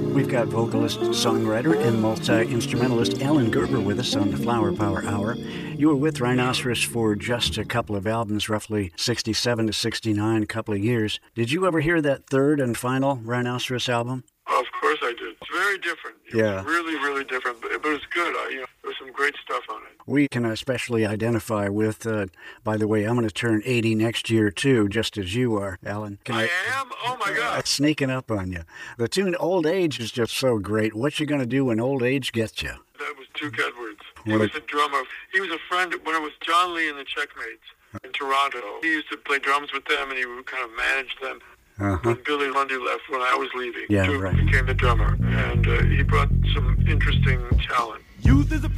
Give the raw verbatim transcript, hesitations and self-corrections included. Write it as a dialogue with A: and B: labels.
A: We've got vocalist, songwriter, and multi-instrumentalist Alan Gerber with us on the Flower Power Hour. You were with Rhinoceros for just a couple of albums, roughly sixty-seven to sixty-nine, a couple of years. Did you ever hear that third and final Rhinoceros album?
B: Of course I did. It's very different. It
A: Yeah.
B: was really, really different, but, but it's good. I, you know, there's some great stuff on it.
A: We can especially identify with, uh, by the way, I'm going to turn eighty next year, too, just as you are, Alan. Can
B: I am? Oh, my God.
A: It's sneaking up on you. The tune Old Age is just so great. What you going to do when old age gets you?
B: That was Duke Edwards. He
A: What
B: was
A: a-
B: a drummer. He was a friend when it was John Lee and the Checkmates in Toronto. He used to play drums with them, and he would kind of manage them.
A: Uh-huh.
B: When Billy Lundy left, when I was leaving,
A: Yeah,
B: Duke
A: right.
B: became the drummer, and uh, he brought some interesting talent.
C: Youth is a